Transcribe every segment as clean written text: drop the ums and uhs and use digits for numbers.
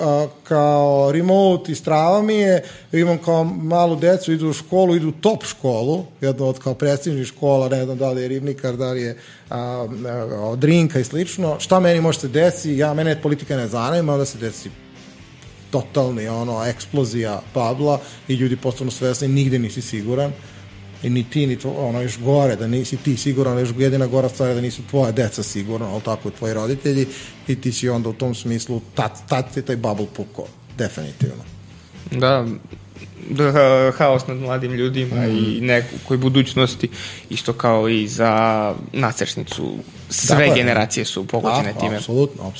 kao remote i strava mi je, imam kao malu decu, idu u školu, idu u top školu, jedno od kao prestižnih škola, ne znam da li je Ribnikar, da li je Drinka i slično, šta meni može se desi, mene politika ne zanima, onda se desi totalni eksplozija Pabla i ljudi postanu svesni, nigde nisi siguran i ni ti, ni još gore, da nisi ti siguran, još jedina gora stvar je da nisu tvoje deca sigurna, ali tako i tvoji roditelji i ti si onda u tom smislu, tad ti taj bubble pukao, definitivno. Da, haos nad mladim ljudima i nekoj budućnosti, isto kao i za nastrešnicu, sve generacije su pogođene time. Apsolutno.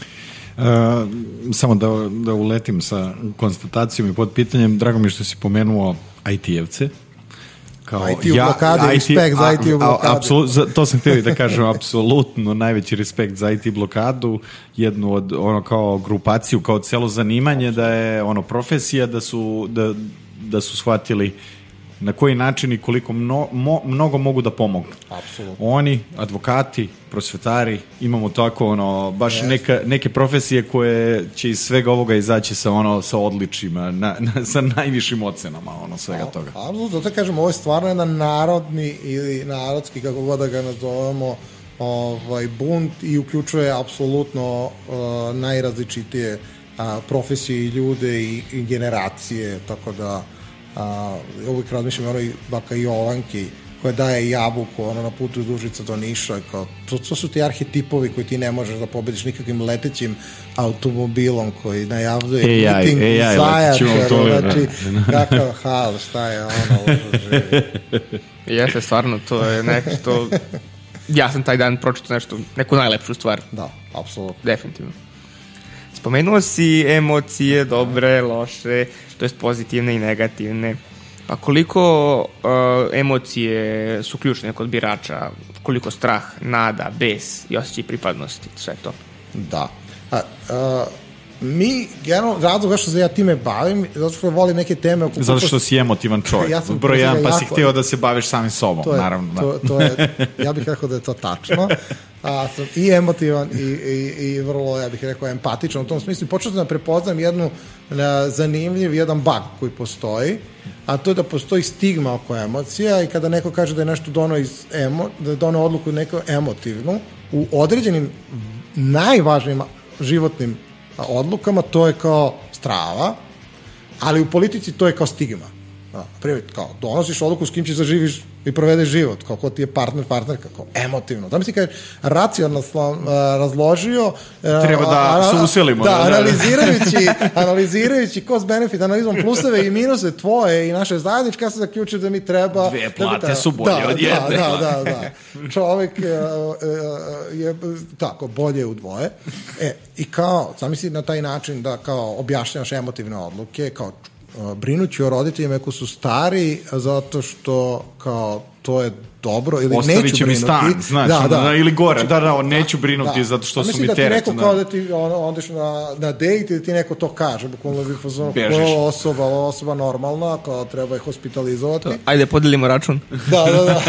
Samo da uletim sa konstatacijom i pod pitanjem, drago mi što si pomenuo IT-evce. IT u blokadi, respekt za IT u blokadi. To sam htio da kažem, apsolutno najveći respekt za IT blokadu, jednu od kao grupaciju, kao celo zanimanje, da je profesija, da su shvatili na koji način i koliko mnogo mogu da pomognu. Apsolutno. Oni, advokati, prosvetari, imamo tako baš neke profesije koje će iz svega ovoga izaći sa odličjima, sa najvišim ocenama svega toga. Apsolutno, da kažem, ovo je stvarno jedan narodni ili narodski, kako god da ga nazovemo, bunt i uključuje apsolutno najrazličitije profesije i ljude i generacije, tako da uvijek razmišljam onoj baka Jovanki koja daje jabuku na putu iz Užica do Niša, to su ti arhetipovi koji ti ne možeš da pobediš nikakvim letećim automobilom koji najavljuje miting Zajačara, znači kakav hal, šta je Jeste, stvarno, to je nešto, ja sam taj dan pročitao neku najlepšu stvar. Da, apsolutno. Definitivno. Spomenuo si emocije, dobre, loše, to jest pozitivne i negativne. Pa koliko emocije su ključne kod birača, koliko strah, nada, bes i osjećaj pripadnosti, sve to? Da. Mi, generalno, razlog što se ja time bavim, zato što volim neke teme... Zato što si emotivan čovjek. Broj jedan, pa si htio da se baviš samim sobom, naravno. Ja bih rekao da je to tačno. Sam i emotivan i vrlo, ja bih rekao, empatičan u tom smislu. Počeo sam da prepoznam jedan bug koji postoji, a to je da postoji stigma oko emocija i kada neko kaže da je nešto da je doneo odluku neko emotivnu, u određenim najvažnijim životnim odlukama to je kao strava, ali u politici to je kao stigma. Primjer, kao donosiš odluku s kim ćeš da živiš i provedeš život, kako ti je partnerka, kao emotivno. Da mi si kaže, racionalno razložio... Treba da se uselimo. Da, analizirajući cost benefit, analizom pluseve i minuse tvoje i naše zajedničke, ja sam zaključio da mi treba... Dve plate su bolje od jedne. Da. Čovek je tako, bolje u dvoje. I kao, zamisli na taj način da kao objašnjavaš emotivne odluke, kao brinući o roditeljima koji su stari zato što kao to je dobro ili ostavit neću će brinuti. Mi stan, znači, ili gore, neću brinuti zato što su mi teret. Mislim da ti neko kao da ti odeš na date i da ti neko to kaže, bukvalno bih pozvao ova osoba normalna, kao treba je hospitalizovati. Ajde, podelimo račun. Da.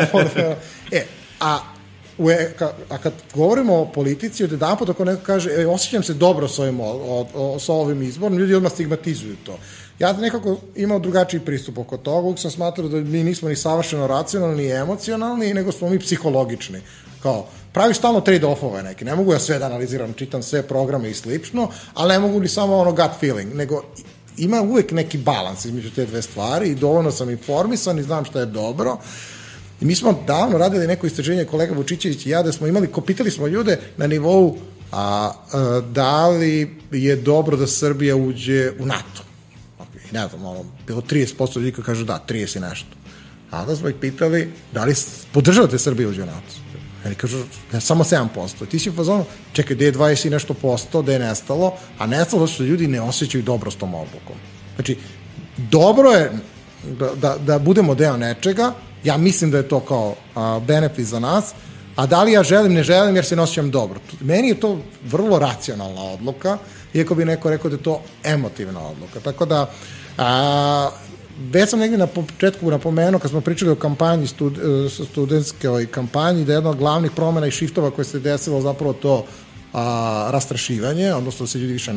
A kad govorimo o politici, od jedan put ako neko kaže osjećam se dobro sa ovim izborom, ljudi odmah stigmatizuju to. Ja nekako imao drugačiji pristup oko toga, uvijek sam smatrao da mi nismo ni savršeno racionalni i emocionalni, nego smo mi psihologični. Kao, praviš stalno trade-offove neki, ne mogu ja sve da analiziram, čitam sve programe i slično, ali ne mogu ni samo gut feeling, nego ima uvijek neki balans između te dve stvari i dovoljno sam informisan i znam šta je dobro. I mi smo davno radili neko istraženje, kolega Vučićević i ja, da smo pitali smo ljude na nivou da li je dobro da Srbija uđe u NATO. Ne znam, bilo 30% ljudi koji kažu da, 30 i nešto. A onda smo ih pitali da li podržavate Srbiju uđe u NATO. Oni kažu, samo 7%. Ti si u fazonu, čekaj, gde je 20 i nešto posto, gde je nestalo, a nestalo što ljudi ne osjećaju dobro s tom odlukom. Znači, dobro je da budemo deo nečega, ja mislim da je to kao benefit za nas, a da li ja želim, ne želim jer se ne osjećam dobro. Meni je to vrlo racionalna odluka, iako bi neko rekao da je to emotivna odluka. Tako da, već sam negdje na početku napomenuo, kad smo pričali o kampanji, studentskoj kampanji, da je jedna od glavnih promjena i šiftova koje se desilo zapravo to rastrašivanje, odnosno da se ljudi više